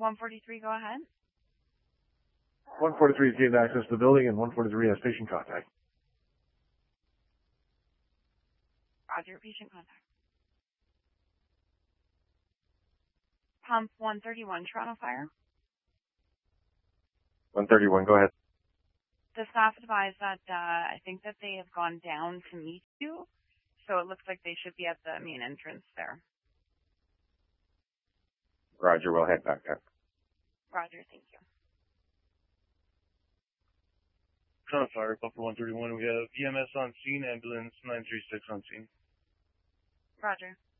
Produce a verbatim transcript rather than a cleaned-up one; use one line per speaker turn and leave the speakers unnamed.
one forty-three, go ahead.
one forty-three is gained access to the building, and one forty-three has patient contact.
Roger, patient contact. Pump one thirty-one, Toronto Fire.
one thirty-one, go ahead.
The staff advised that uh, I think that they have gone down to meet you, so it looks like they should be at the main entrance there.
Roger, we'll head back there.
Roger, thank you.
Toronto Fire, Buffer one thirty-one, we have E M S on scene, ambulance nine three six on scene.
Roger.